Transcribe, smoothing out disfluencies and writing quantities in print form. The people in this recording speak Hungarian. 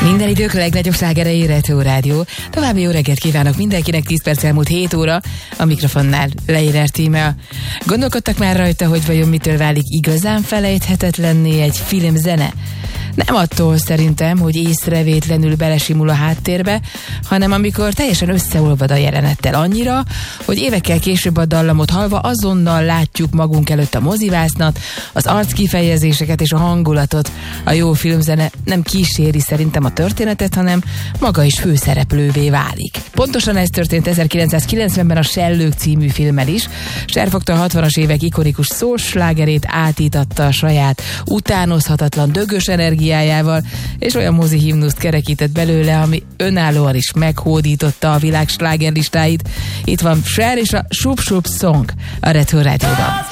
Minden idők legnagyobb slágerei Retro Rádió. További jó reggelt kívánok mindenkinek, 10 perc elmúlt 7 óra, a mikrofonnál Leírer Tímea. Gondolkodtak már rajta, hogy vajon mitől válik igazán felejthetetlenné egy filmzene? Nem attól szerintem, hogy észrevétlenül belesimul a háttérbe, hanem amikor teljesen összeolvad a jelenettel annyira, hogy évekkel később a dallamot hallva azonnal látjuk magunk előtt a mozivásznat, az arckifejezéseket és a hangulatot. A jó filmzene nem kíséri szerintem a történetet, hanem maga is főszereplővé válik. Pontosan ez történt 1990-ben a Sellők című filmmel is. Cher fogta a 60-as évek ikonikus soul-slágerét, átítatta a saját utánozhatatlan dögös energiájával, és olyan mozi himnuszt kerekített belőle, ami önállóan is meghódította a világ slágerlistáit. Itt van Cher és a Shoop Shoop Song a Retro Rádióban.